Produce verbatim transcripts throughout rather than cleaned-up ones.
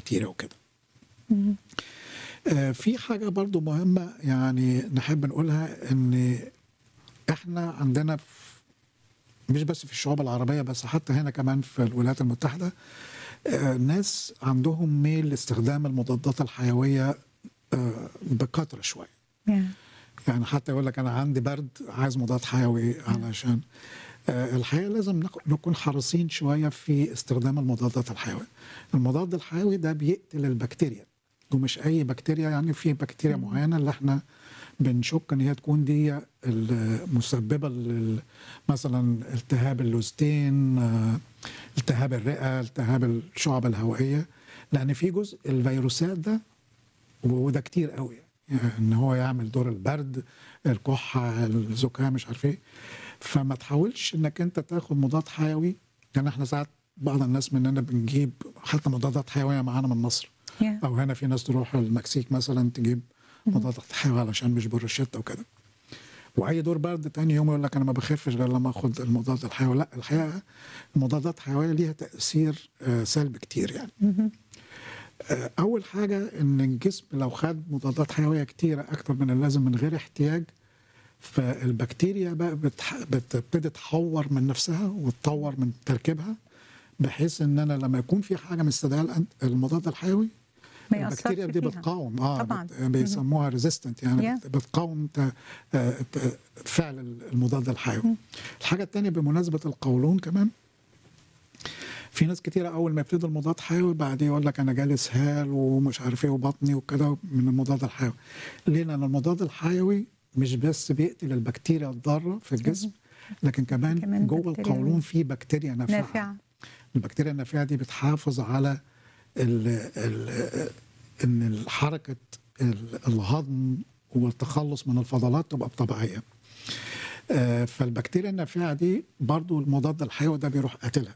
البكتيريا وكده. آه في حاجة برضو مهمة يعني نحب نقولها، ان احنا عندنا مش بس في الشعوب العربية، بس حتى هنا كمان في الولايات المتحدة آه ناس عندهم ميل لاستخدام المضادات الحيوية آه بكثرة شوية. yeah. يعني حتى يقول لك أنا عندي برد عايز مضاد حيوي yeah. علشان آه الحقيقة لازم نكون حريصين شوية في استخدام المضادات الحيوية. المضاد الحيوي ده بيقتل البكتيريا، ومش أي بكتيريا، يعني في بكتيريا yeah. معينة اللي احنا بنشك ان هي تكون دي المسببه مثلا التهاب اللوزتين، التهاب الرئه، التهاب الشعب الهوائيه، لان في جزء الفيروسات ده وده كتير قوي، يعني ان هو يعمل دور البرد، الكحه، الزكام، مش عارف ايه. فما تحاولش انك انت تاخد مضاد حيوي، يعني احنا ساعات بعض الناس مننا بنجيب حتى مضادات حيويه معانا من مصر yeah. او هنا في ناس تروح المكسيك مثلا تجيب مضادات حيويه علشان مش بروشته وكده، واي دور برد تاني يوم يقول لك انا ما بخفش غير لما اخد المضاد الحيوي. لا، الحقيقه المضادات الحيويه ليها تاثير سلبي كتير. يعني اول حاجه ان الجسم لو خد مضادات حيويه كتيره اكتر من اللازم من غير احتياج، فالبكتيريا بقى بتبتدي تحور من نفسها وتطور من تركيبها، بحيث ان انا لما يكون في حاجه مستدعيه المضاد الحيوي البكتيريا دي بتقاوم. اه طبعاً. بيسموها ريزيستنت، يعني yeah. بتقاوم فعل المضاد الحيوي. الحاجه الثانيه بمناسبه القولون كمان، في ناس كتيره اول ما يبتدي المضاد الحيوي بعد يقول لك انا جالي اسهال ومش عارف ايه وبطني وكده من المضاد الحيوي. ليه؟ لان المضاد الحيوي مش بس بيقتل البكتيريا الضاره في الجسم، لكن كمان, كمان جوه القولون في بكتيريا نافعه. نافعة. البكتيريا النافعه دي بتحافظ على ال ال ان حركه الهضم والتخلص من الفضلات تبقى طبيعيه. فالبكتيريا النافعه دي برضو المضاد الحيوي ده بيروح قاتلها،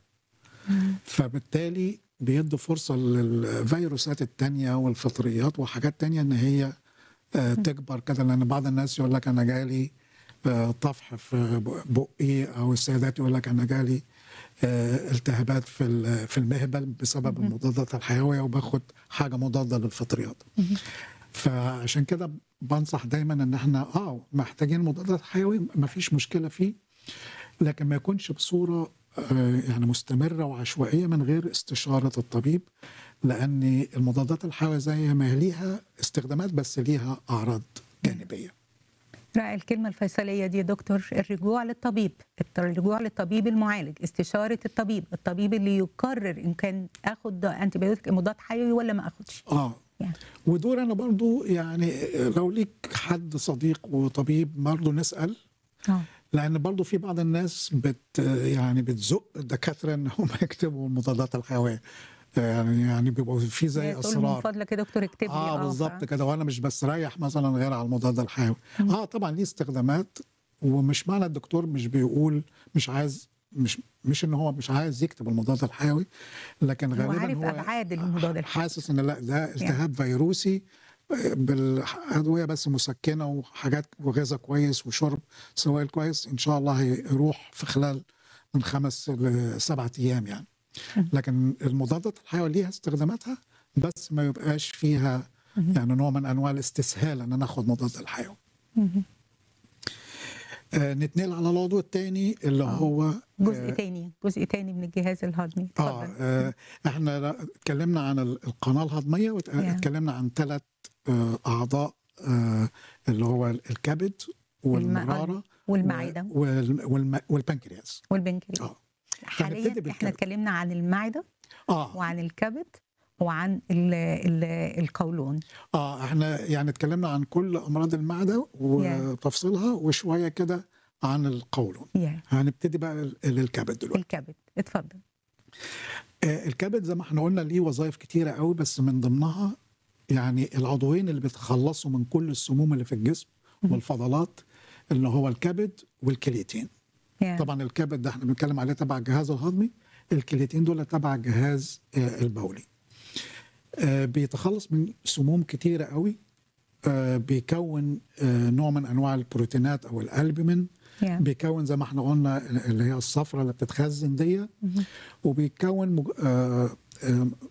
فبالتالي بيدي فرصه للفيروسات التانية والفطريات وحاجات تانية ان هي تكبر كده. لان بعض الناس يقول لك انا جالي طفح في بقي، او السيدات يقول لك انا جالي التهابات في في المهبل بسبب المضادات الحيويه وباخد حاجه مضاده للفطريات. فعشان كده بنصح دايما ان احنا اه محتاجين مضادات حيوي، ما فيش مشكله فيه، لكن ما يكونش بصوره آه يعني مستمره وعشوائيه من غير استشاره الطبيب، لان المضادات الحيويه زي ما ليها استخدامات بس ليها اعراض جانبيه. رائع الكلمة الفيصلية دي يا دكتور، الرجوع للطبيب، الرجوع للطبيب المعالج، استشارة الطبيب، الطبيب اللي يقرر إن كان أخد أنتيبيوتيك مضاد حيوي ولا ما أخدش. آه يعني. ودور أنا برضو يعني لو ليك حد صديق وطبيب برضو نسأل، آه. لأن برضو في بعض الناس بت يعني بتزق الدكاترة إن هم يكتبوا المضادات الحيوية، يعني يعني بيبقوا في زي اصرار. من فضلك يا دكتور اكتب لي. اه بالظبط كده، وانا مش بستريح مثلا غير على المضاد الحيوي. اه طبعا ليه استخدامات، ومش معنى الدكتور مش بيقول مش عايز، مش مش ان هو مش عايز يكتب المضاد الحيوي، لكن غالبا هو ابعاد المضاد الحيوي، حاسس ان لا ده التهاب فيروسي بالادويه بس مسكنه وحاجات وغذاء كويس وشرب سوائل كويس ان شاء الله هيروح في خلال من خمس لسبعة ايام يعني. لكن المضادات الحيويه ليها استخداماتها، بس ما يبقاش فيها يعني نوع من انواع الاستسهال ان انا اخد مضاد الحيوي. آه نتنقل على العضو الثاني اللي آه. هو جزء آه ثاني جزء ثاني من الجهاز الهضمي. اه, آه احنا اتكلمنا عن القناه الهضميه، واتكلمنا عن ثلاث آه اعضاء آه اللي هو الكبد والمراره والمعده والبنكرياس والبنكرياس. آه. حاليا احنا اتكلمنا عن المعده آه. وعن الكبد وعن ال ال القولون. اه احنا يعني اتكلمنا عن كل امراض المعده وتفصيلها yeah. وشويه كده عن القولون. yeah. هنبتدي بقى للكبد دلوقتي. الكبد اتفضل. آه الكبد زي ما احنا قلنا ليه وظائف كتيره قوي، بس من ضمنها يعني العضوين اللي بيتخلصوا من كل السموم اللي في الجسم mm-hmm. والفضلات، اللي هو الكبد والكليتين. yeah. طبعا الكبد ده احنا بنتكلم عليه تبع الجهاز الهضمي، الكليتين دول تبع الجهاز آه البولي. آه بيتخلص من سموم كتيرة قوي، آه بيكون آه نوع من أنواع البروتينات أو الألبومين. yeah. بيكون زي ما احنا قلنا اللي هي الصفرة اللي بتتخزن دي، mm-hmm. وبيكون مج... آه آه